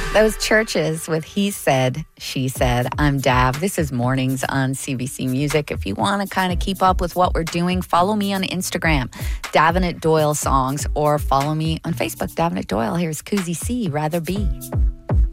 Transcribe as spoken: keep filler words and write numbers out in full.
Those Churches with He Said, She Said. I'm Dav. This is Mornings on C B C Music. If you want to kind of keep up with what we're doing, follow me on Instagram, Davenant Doyle Songs, or follow me on Facebook, Davenant Doyle. Here's Koozie C, Rather Be.